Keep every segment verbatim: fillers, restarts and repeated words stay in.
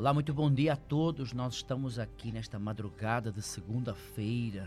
Olá, muito bom dia a todos. Nós estamos aqui nesta madrugada de segunda-feira.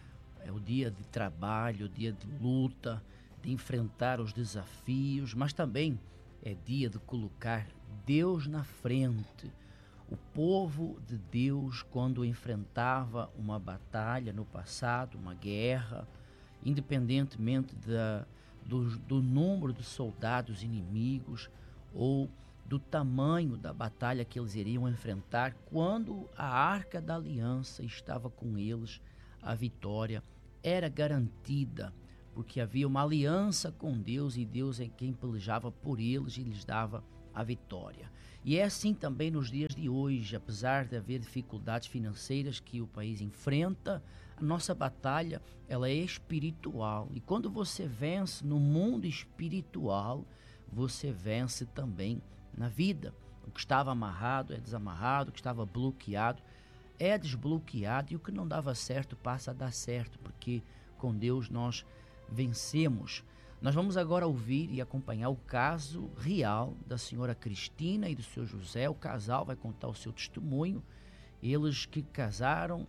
É o dia de trabalho, o dia de luta, de enfrentar os desafios, mas também é dia de colocar Deus na frente. O povo de Deus, quando enfrentava uma batalha no passado, uma guerra, independentemente da, do, do número de soldados inimigos ou do tamanho da batalha que eles iriam enfrentar, quando a Arca da Aliança estava com eles, a vitória era garantida, porque havia uma aliança com Deus e Deus é quem pelejava por eles e lhes dava a vitória. E é assim também nos dias de hoje, apesar de haver dificuldades financeiras que o país enfrenta, a nossa batalha ela é espiritual. E quando você vence no mundo espiritual, você vence também na vida. O que estava amarrado é desamarrado, o que estava bloqueado é desbloqueado e o que não dava certo passa a dar certo, porque com Deus nós vencemos. Nós vamos agora ouvir e acompanhar o caso real da senhora Cristina e do seu José. O casal vai contar o seu testemunho. Eles que casaram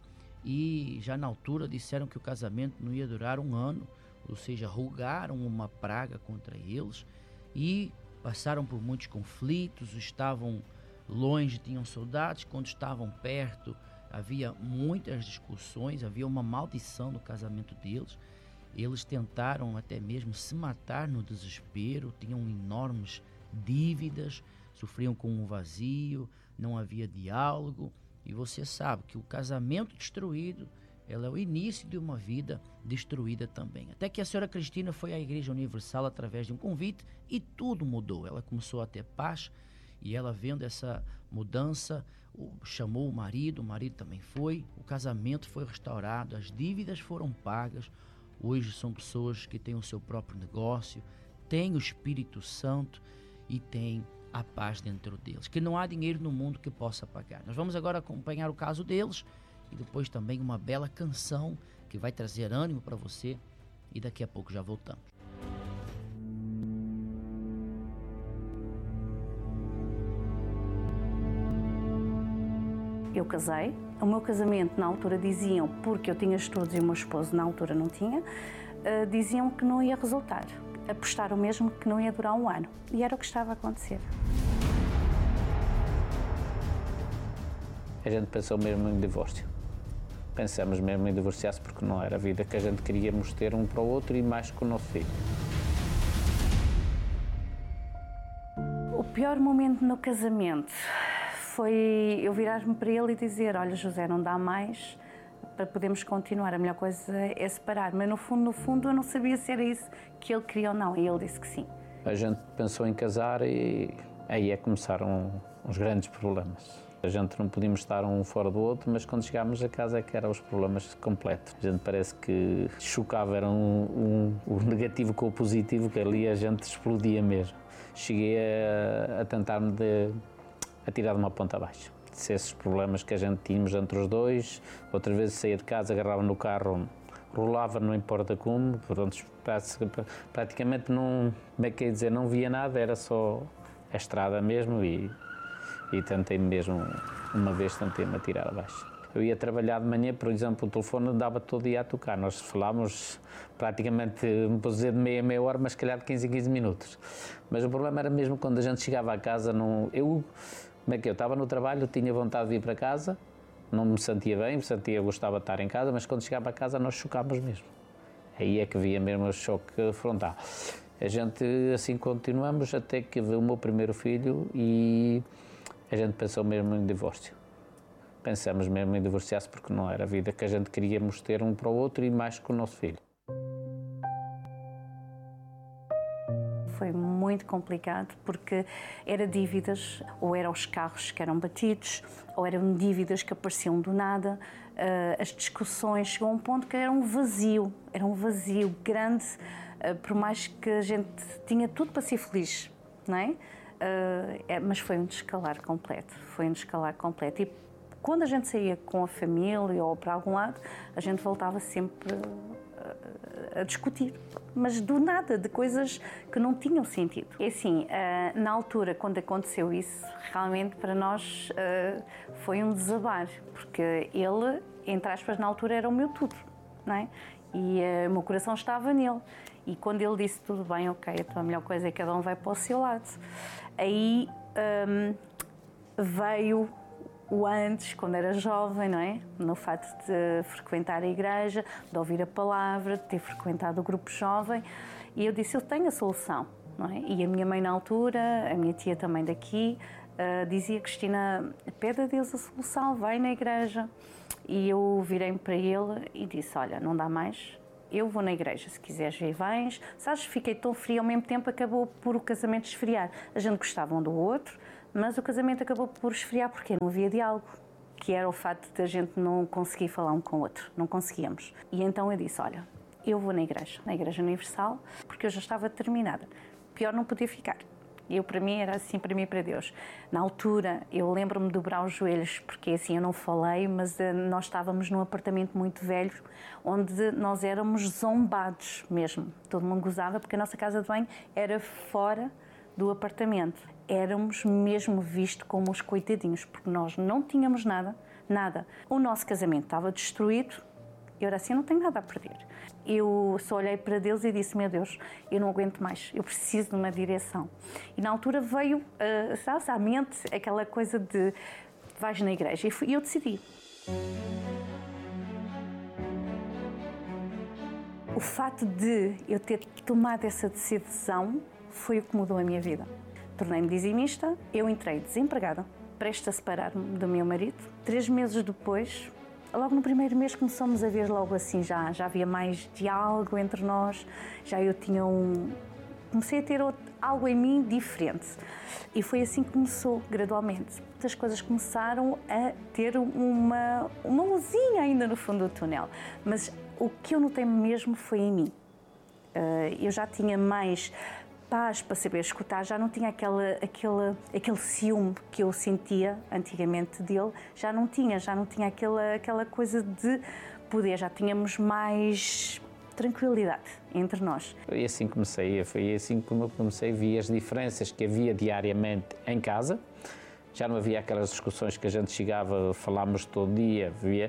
e já na altura disseram que o casamento não ia durar um ano, ou seja, rogaram uma praga contra eles e passaram por muitos conflitos, estavam longe, tinham saudades, quando estavam perto havia muitas discussões, havia uma maldição no casamento deles. Eles tentaram até mesmo se matar no desespero, tinham enormes dívidas, sofriam com um vazio, não havia diálogo. E você sabe que o casamento destruído, ela é o início de uma vida destruída também. Até que a senhora Cristina foi à Igreja Universal através de um convite e tudo mudou. Ela começou a ter paz e ela, vendo essa mudança, chamou o marido, o marido também foi, o casamento foi restaurado, as dívidas foram pagas. Hoje são pessoas que têm o seu próprio negócio, têm o Espírito Santo e têm a paz dentro deles, que não há dinheiro no mundo que possa pagar. Nós vamos agora acompanhar o caso deles e depois também uma bela canção que vai trazer ânimo para você e daqui a pouco já voltamos. Eu casei, o meu casamento na altura diziam, porque eu tinha estudos e o meu esposo na altura não tinha, uh, diziam que não ia resultar, apostaram mesmo que não ia durar um ano e era o que estava a acontecer. A gente pensou mesmo em divórcio, pensamos mesmo em divorciar-se porque não era a vida que a gente queríamos ter um para o outro e mais com o nosso filho. O pior momento no casamento foi eu virar-me para ele e dizer, olha José, não dá mais para podermos continuar, a melhor coisa é separar, mas no fundo, no fundo eu não sabia se era isso que ele queria ou não, e ele disse que sim. A gente pensou em casar e aí é que começaram os grandes problemas. A gente não podíamos estar um fora do outro, mas quando chegámos a casa é que eram os problemas completos. A gente parece que chocava, era um, um, o negativo com o positivo, que ali a gente explodia mesmo. Cheguei a, a tentar-me de a tirar de uma ponta abaixo. Se esses problemas que a gente tínhamos entre os dois, outras vezes saía de casa, agarrava no carro, rolava, não importa como, pronto, praticamente não, como é que é dizer, não via nada, era só a estrada mesmo e, e tentei mesmo, uma vez tentei-me atirar abaixo. Eu ia trabalhar de manhã, por exemplo, o telefone dava todo dia a tocar, nós falávamos praticamente, não posso dizer de meia, meia hora, mas se calhar de quinze em quinze minutos. Mas o problema era mesmo quando a gente chegava a casa, não, eu, como é que eu estava no trabalho, tinha vontade de ir para casa, não me sentia bem, me sentia, gostava de estar em casa, mas quando chegava a casa nós chocávamos mesmo. Aí é que via mesmo o choque frontal. A gente assim continuamos até que veio o meu primeiro filho e a gente pensou mesmo em divórcio. Pensamos mesmo em divorciar-se porque não era a vida que a gente queríamos ter um para o outro e mais com o nosso filho. Foi muito complicado porque era dívidas, ou eram os carros que eram batidos, ou eram dívidas que apareciam do nada. Uh, as discussões chegou a um ponto que era um vazio, era um vazio grande, uh, por mais que a gente tinha tudo para ser feliz, não é? Uh, é mas foi um descalar completo, foi um descalar completo. E quando a gente saía com a família ou para algum lado, a gente voltava sempre a discutir, mas do nada, de coisas que não tinham sentido. É assim, na altura, quando aconteceu isso, realmente para nós foi um desabar, porque ele, entre aspas, na altura era o meu tudo, não é? E o meu coração estava nele. E quando ele disse tudo bem, ok, então a melhor coisa é que cada um vai para o seu lado. Aí hum, veio o antes, quando era jovem, não é? No facto de frequentar a igreja, de ouvir a palavra, de ter frequentado o grupo jovem. E eu disse, eu tenho a solução, não é? E a minha mãe na altura, a minha tia também daqui, uh, dizia, Cristina, pede a Deus a solução, vai na igreja. E eu virei-me para ele e disse, olha, não dá mais, eu vou na igreja, se quiseres vir, vens. Sabes, fiquei tão fria, ao mesmo tempo acabou por o casamento esfriar. A gente gostava um do outro, mas o casamento acabou por esfriar porque não havia diálogo, que era o facto de a gente não conseguir falar um com o outro, não conseguíamos. E então eu disse, olha, eu vou na igreja, na Igreja Universal, porque eu já estava determinada. Pior não podia ficar. Eu, para mim, era assim, para mim e para Deus. Na altura, eu lembro-me de dobrar os joelhos, porque assim, eu não falei, mas uh, nós estávamos num apartamento muito velho, onde nós éramos zombados mesmo. Todo mundo gozava, porque a nossa casa de banho era fora do apartamento. Éramos mesmo vistos como os coitadinhos, porque nós não tínhamos nada, nada. O nosso casamento estava destruído, eu era assim, eu não tenho nada a perder. Eu só olhei para Deus e disse, meu Deus, eu não aguento mais, eu preciso de uma direção. E na altura veio, uh, sabes, à mente aquela coisa de vais na igreja. E fui, eu decidi. O fato de eu ter tomado essa decisão foi o que mudou a minha vida. Tornei-me dizimista, eu entrei desempregada, prestes a separar-me do meu marido. Três meses depois, logo no primeiro mês começamos a ver logo assim, já, já havia mais diálogo entre nós, já eu tinha um... comecei a ter outro, algo em mim diferente. E foi assim que começou, gradualmente. As coisas começaram a ter uma, uma luzinha ainda no fundo do túnel. Mas o que eu notei mesmo foi em mim. Eu já tinha mais paz para saber escutar, já não tinha aquela, aquela, aquele ciúme que eu sentia antigamente dele, já não tinha, já não tinha aquela, aquela coisa de poder, já tínhamos mais tranquilidade entre nós. Foi assim que comecei, foi assim como eu comecei, vi as diferenças que havia diariamente em casa, já não havia aquelas discussões que a gente chegava, falámos todo dia, havia,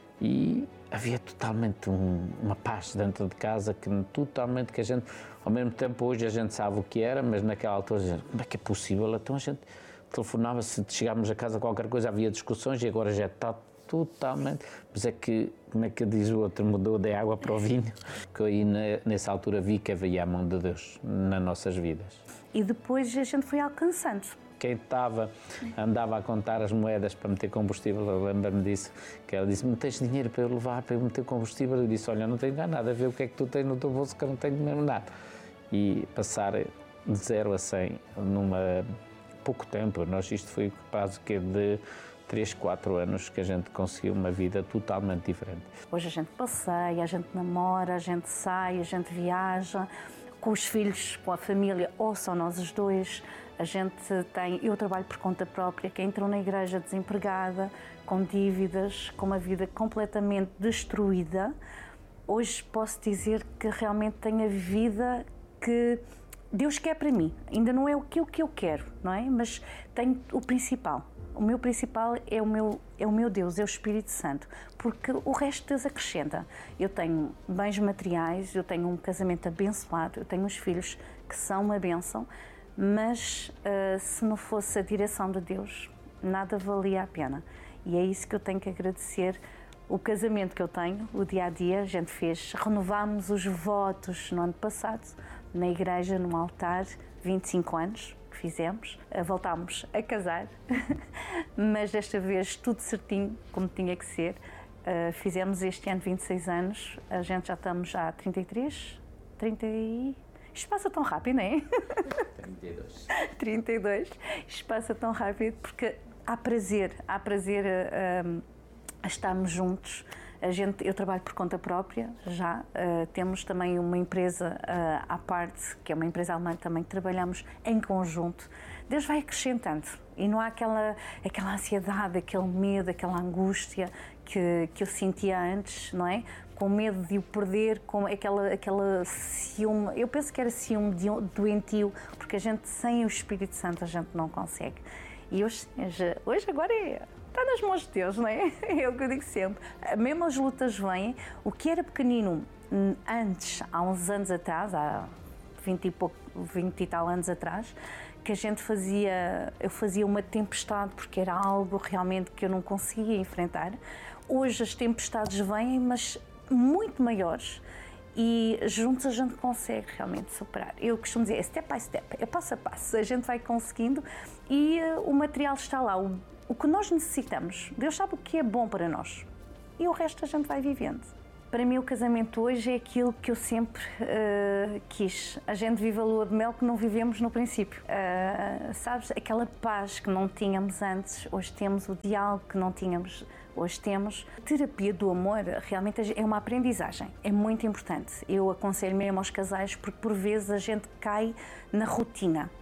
e havia totalmente um, uma paz dentro de casa, que totalmente que a gente, ao mesmo tempo hoje a gente sabe o que era, mas naquela altura a gente, como é que é possível? Então a gente telefonava, se chegámos a casa qualquer coisa havia discussões e agora já está totalmente, mas é que, como é que diz o outro, mudou da água para o vinho, que aí nessa altura vi que havia a mão de Deus nas nossas vidas. E depois a gente foi alcançando. Quem estava, andava a contar as moedas para meter combustível, eu lembro-me disso, que ela disse, não tens dinheiro para eu levar, para eu meter combustível? Eu disse, olha, não tenho nada a ver o que é que tu tens no teu bolso, que eu não tenho mesmo nada. E passar de zero a cem numa pouco tempo, nós isto foi quase que de três, quatro anos que a gente conseguiu uma vida totalmente diferente. Hoje a gente passeia, a gente namora, a gente sai, a gente viaja, com os filhos, com a família, ou só nós os dois. A gente tem, eu trabalho por conta própria, que entrou na igreja desempregada, com dívidas, com uma vida completamente destruída. Hoje posso dizer que realmente tenho a vida que Deus quer para mim. Ainda não é o que eu, que eu quero, não é? Mas tenho o principal. O meu principal é o meu, é o meu Deus, é o Espírito Santo, porque o resto Deus acrescenta. Eu tenho bens materiais, eu tenho um casamento abençoado, eu tenho uns filhos que são uma bênção, mas uh, se não fosse a direção de Deus, nada valia a pena. E é isso que eu tenho que agradecer, o casamento que eu tenho, o dia-a-dia. A gente fez, renovámos os votos no ano passado, na igreja, no altar, vinte e cinco anos que fizemos, voltámos a casar, mas desta vez tudo certinho, como tinha que ser. Uh, fizemos este ano vinte e seis anos, a gente já estamos já há trinta e três, trinta e... Isto passa tão rápido, não é? trinta e dois. trinta e dois. Isto passa tão rápido porque há prazer, há prazer a, a, a estarmos juntos. A gente, eu trabalho por conta própria, já. Uh, temos também uma empresa uh, à parte, que é uma empresa alemã também, que trabalhamos em conjunto. Deus vai acrescentando e não há aquela, aquela ansiedade, aquele medo, aquela angústia que, que eu sentia antes, não é? com medo de o perder, com aquela, aquela ciúme, eu penso que era ciúme doentio, porque a gente sem o Espírito Santo a gente não consegue. E hoje, hoje agora é, está nas mãos de Deus, não é? É o que eu digo sempre. Mesmo as lutas vêm, o que era pequenino antes, há uns anos atrás, há vinte e, pouco, vinte e tal anos atrás, que a gente fazia, eu fazia uma tempestade porque era algo realmente que eu não conseguia enfrentar. Hoje as tempestades vêm, mas muito maiores, e juntos a gente consegue realmente superar. Eu costumo dizer, é step by step, é passo a passo, a gente vai conseguindo e uh, o material está lá, o, o que nós necessitamos, Deus sabe o que é bom para nós e o resto a gente vai vivendo. Para mim o casamento hoje é aquilo que eu sempre uh, quis. A gente vive a lua de mel que não vivemos no princípio. Uh, sabes, aquela paz que não tínhamos antes, hoje temos, o diálogo que não tínhamos, hoje temos. A terapia do amor realmente é uma aprendizagem, é muito importante. Eu aconselho mesmo aos casais porque por vezes a gente cai na rotina.